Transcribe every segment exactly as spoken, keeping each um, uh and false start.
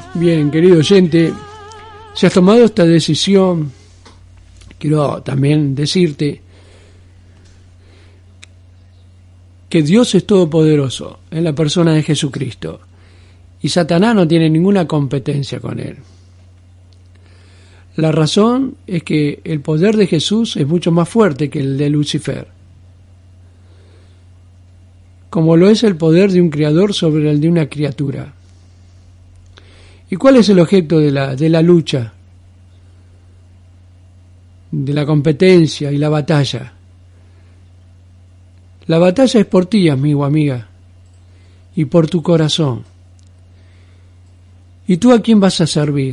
Bien, querido oyente, si has tomado esta decisión, quiero también decirte que Dios es todopoderoso en la persona de Jesucristo y Satanás no tiene ninguna competencia con él. La razón es que el poder de Jesús es mucho más fuerte que el de Lucifer, como lo es el poder de un creador sobre el de una criatura. ¿Y cuál es el objeto de la, de la lucha, de la competencia y la batalla? La batalla es por ti, amigo, amiga, y por tu corazón. ¿Y tú a quién vas a servir?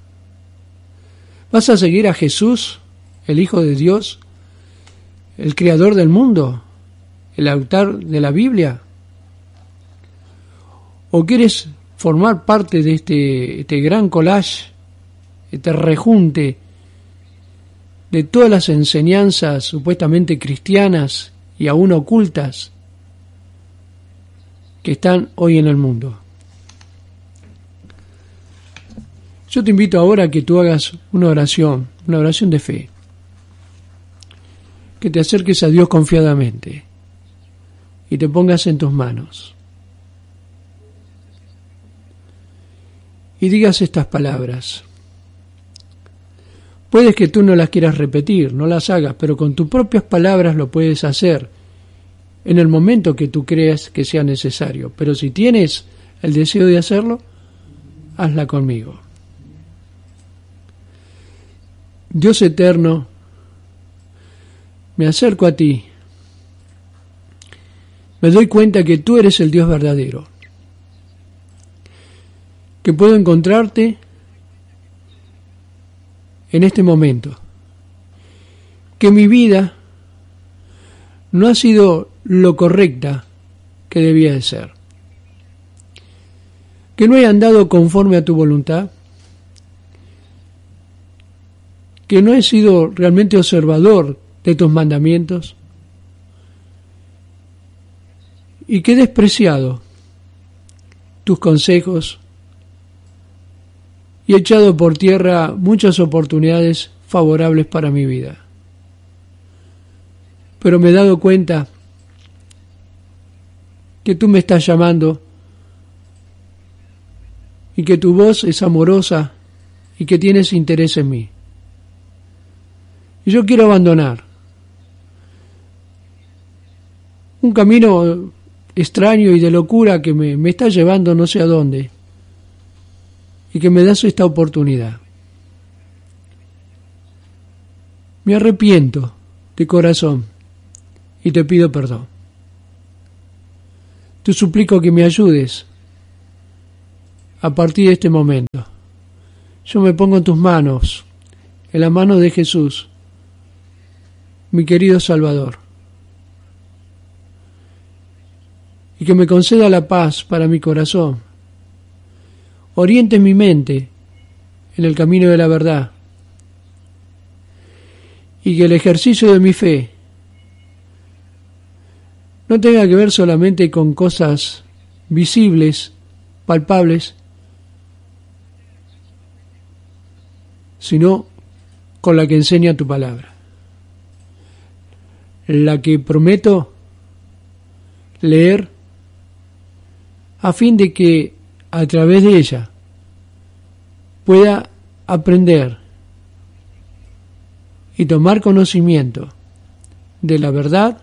¿Vas a seguir a Jesús, el Hijo de Dios, el Creador del mundo, el autor de la Biblia? ¿O quieres formar parte de este, este gran collage, este rejunte de todas las enseñanzas supuestamente cristianas y aún ocultas que están hoy en el mundo? Yo te invito ahora a que tú hagas una oración, una oración de fe, que te acerques a Dios confiadamente y te pongas en tus manos y digas estas palabras. Puedes que tú no las quieras repetir, no las hagas, pero con tus propias palabras lo puedes hacer en el momento que tú creas que sea necesario. Pero si tienes el deseo de hacerlo, hazla conmigo. Dios eterno, me acerco a ti. Me doy cuenta que tú eres el Dios verdadero, que puedo encontrarte en este momento, que mi vida no ha sido lo correcta que debía de ser, que no he andado conforme a tu voluntad, que no he sido realmente observador de tus mandamientos y que he despreciado tus consejos y he echado por tierra muchas oportunidades favorables para mi vida. Pero me he dado cuenta que tú me estás llamando y que tu voz es amorosa y que tienes interés en mí. Y yo quiero abandonar un camino extraño y de locura que me, me está llevando no sé a dónde, y que me das esta oportunidad. Me arrepiento de corazón y te pido perdón. Te suplico que me ayudes a partir de este momento. Yo me pongo en tus manos, en la mano de Jesús, mi querido Salvador, y que me conceda la paz para mi corazón, oriente mi mente en el camino de la verdad, y que el ejercicio de mi fe no tenga que ver solamente con cosas visibles, palpables, sino con la que enseña tu palabra, la que prometo leer a fin de que a través de ella pueda aprender y tomar conocimiento de la verdad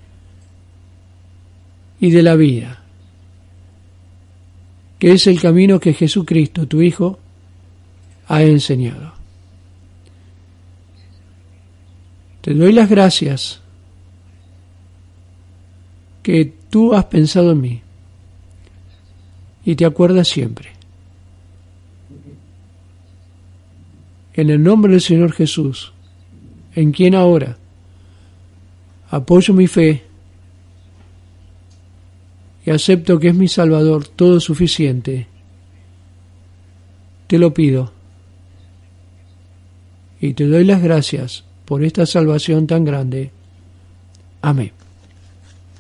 y de la vida, que es el camino que Jesucristo, tu Hijo, ha enseñado. Te doy las gracias que tú has pensado en mí y te acuerdas siempre. En el nombre del Señor Jesús, en quien ahora apoyo mi fe y acepto que es mi Salvador todo suficiente, te lo pido y te doy las gracias por esta salvación tan grande. Amén.